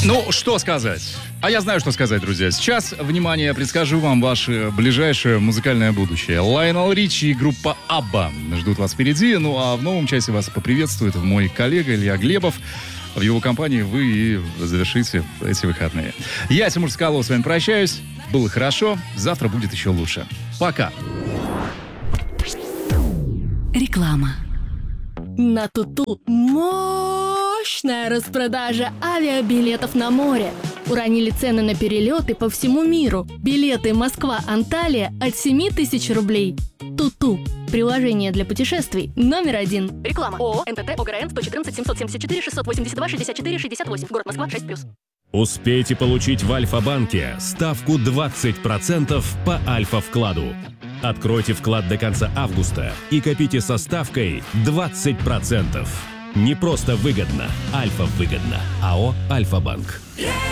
Ну, что сказать? А я знаю, что сказать, друзья. Сейчас, внимание, предскажу вам ваше ближайшее музыкальное будущее. Лайонел Ричи и группа Абба ждут вас впереди. Ну, а в новом часе вас поприветствует мой коллега Илья Глебов. В его компании вы и завершите эти выходные. Я, Тимур Скалов, с вами прощаюсь. Было хорошо. Завтра будет еще лучше. Пока. Реклама. На Туту мощная распродажа авиабилетов на море. Уронили цены на перелеты по всему миру. Билеты Москва-Анталия от 7 тысяч рублей. Туту. Приложение для путешествий номер 1. Реклама. ООО НТТ ОГРН 114 774 682 64 68. Город Москва 6+. Успейте получить в Альфа-банке ставку 20% по Альфа-вкладу. Откройте вклад до конца августа и копите со ставкой 20%. Не просто выгодно, Альфа выгодно. АО «Альфа-банк».